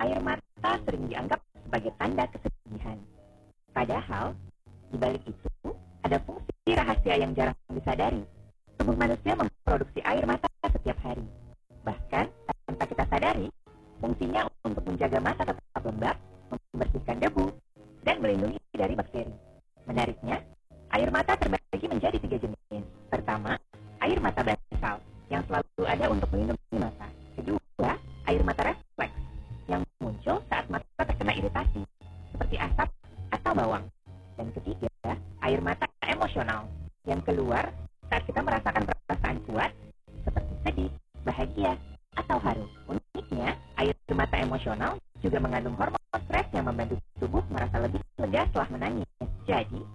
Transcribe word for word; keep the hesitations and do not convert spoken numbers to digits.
air mata sering dianggap sebagai tanda kesedihan. Padahal, di balik itu, ada fungsi rahasia yang jarang disadari. Tubuh manusia memproduksi air mata setiap hari. Bahkan, tanpa kita sadari, fungsinya untuk menjaga mata tetap lembab, membersihkan debu, dan melindungi dari bakteri. Menariknya, air mata terbagi menjadi tiga jenis. Pertama, air mata basal, yang selalu ada untuk melindungi mata. Kedua, air mata refleks, yang muncul saat mata terkena iritasi, seperti asap atau bawang. Dan ketiga, air mata emosional, yang keluar saat kita merasakan perasaan kuat, seperti sedih, bahagia, atau haru. Uniknya, air mata emosional juga mengandung hormon stres yang membantu tubuh merasa lebih lega setelah menangis. Jadi,